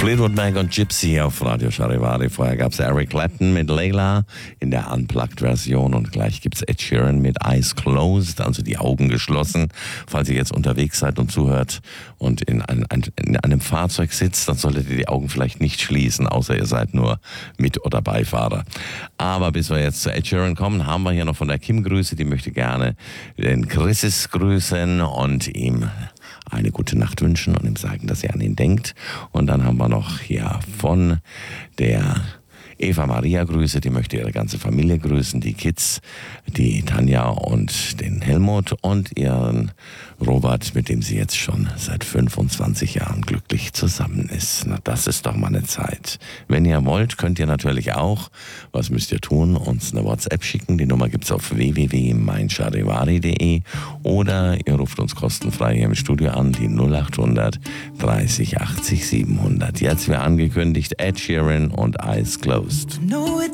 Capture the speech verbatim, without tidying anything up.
Fleetwood Mac und Gypsy auf Radio Charivari. Vorher gab es Eric Clapton mit Layla in der Unplugged-Version und gleich gibt es Ed Sheeran mit Eyes Closed, also die Augen geschlossen. Falls ihr jetzt unterwegs seid und zuhört und in, ein, ein, in einem Fahrzeug sitzt, dann solltet ihr die Augen vielleicht nicht schließen, außer ihr seid nur Mit- oder Beifahrer. Aber bis wir jetzt zu Ed Sheeran kommen, haben wir hier noch von der Kim Grüße, die möchte gerne den Chrises grüßen und ihm eine gute Nacht wünschen und ihm sagen, dass ihr an ihn denkt. Und dann haben wir noch hier von der Eva Maria Grüße, die möchte ihre ganze Familie grüßen, die Kids, die Tanja und den Helmut und ihren Robert, mit dem sie jetzt schon seit fünfundzwanzig Jahren glücklich zusammen ist. Na, das ist doch mal eine Zeit. Wenn ihr wollt, könnt ihr natürlich auch, was müsst ihr tun, uns eine WhatsApp schicken. Die Nummer gibt's auf w w w punkt mein charivari punkt de oder ihr ruft uns kostenfrei hier im Studio an, die null acht hundert dreißig achtzig siebenhundert. Jetzt wie angekündigt, Ed Sheeran und Eyes Closed. I know it